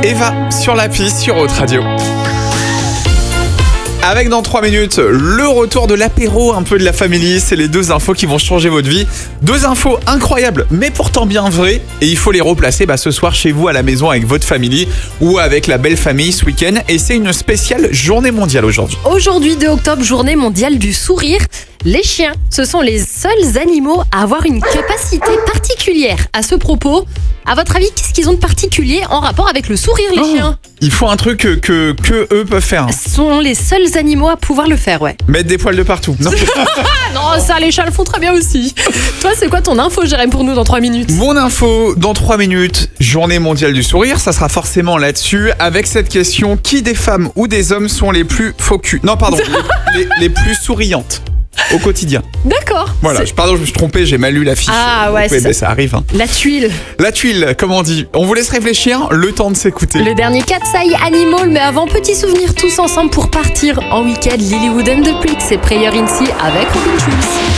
Eva sur l'appli sur Haute Radio. Avec dans 3 minutes, le retour de l'apéro, un peu de la famille, c'est les 2 infos qui vont changer votre vie. 2 infos incroyables, mais pourtant bien vraies. Et il faut les replacer ce soir chez vous à la maison avec votre famille ou avec la belle famille ce week-end. Et c'est une spéciale journée mondiale aujourd'hui. Aujourd'hui, 2 octobre, journée mondiale du sourire. Les chiens, ce sont les seuls animaux à avoir une capacité particulière. À ce propos, à votre avis, qu'est-ce qu'ils ont de particulier en rapport avec le sourire, les chiens ? Il faut un truc que eux peuvent faire. Ce sont les seuls animaux à pouvoir le faire, ouais. Mettre des poils de partout. Non. Non, ça, les chats le font très bien aussi. Toi, c'est quoi ton info, Jérém, pour nous dans 3 minutes ? Mon info, dans 3 minutes, journée mondiale du sourire, ça sera forcément là-dessus, avec cette question, qui des femmes ou des hommes sont les plus faux culs ? Non, pardon, les plus souriantes au quotidien. D'accord. Voilà, je me suis trompé, j'ai mal lu la fiche. Ah ouais, mais ça arrive. Hein. La tuile. La tuile, comme on dit. On vous laisse réfléchir, le temps de s'écouter. Le dernier Cat's Eye Animal, mais avant, petit souvenir tous ensemble pour partir en week-end. Lilywood and the Prick, c'est Prayer in Sea avec Robin Schulz.